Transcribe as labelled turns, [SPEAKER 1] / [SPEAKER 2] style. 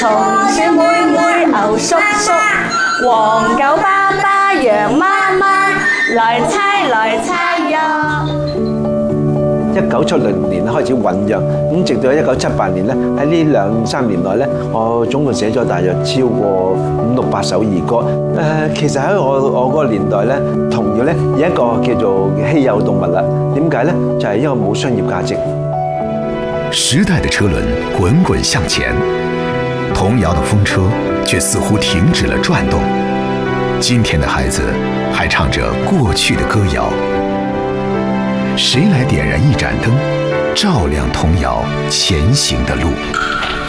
[SPEAKER 1] 松鼠妹妹牛叔叔，黃狗爸爸羊媽媽，來猜呀
[SPEAKER 2] ！1970年開始醖釀，咁直到1978年咧，喺呢2-3年內咧，我總共寫咗大約超過500-600首兒歌。其實喺我嗰個年代咧，童謠咧有一個叫做稀有動物啦。點解咧？就係因為冇商業價值。
[SPEAKER 3] 時代的車輪滾滾向前，童謠的風車卻似乎停止了轉動。今天的孩子還唱着過去的歌謠。誰來點燃一盞燈，照亮童謠前行的路？